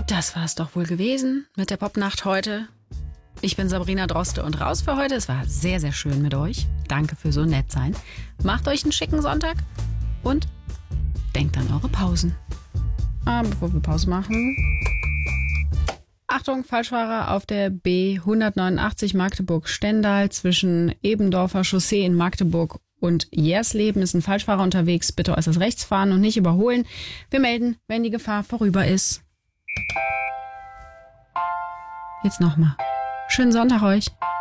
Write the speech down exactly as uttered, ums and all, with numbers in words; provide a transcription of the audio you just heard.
Das war's doch wohl gewesen mit der Popnacht heute. Ich bin Sabrina Droste und raus für heute. Es war sehr, sehr schön mit euch. Danke für so nett sein. Macht euch einen schicken Sonntag und denkt an eure Pausen. Ah, bevor wir Pause machen. Achtung, Falschfahrer auf der B hundertneunundachtzig Magdeburg-Stendal zwischen Ebendorfer Chaussee in Magdeburg und Jersleben ist ein Falschfahrer unterwegs. Bitte äußerst rechts fahren und nicht überholen. Wir melden, wenn die Gefahr vorüber ist. Jetzt nochmal. Schönen Sonntag euch.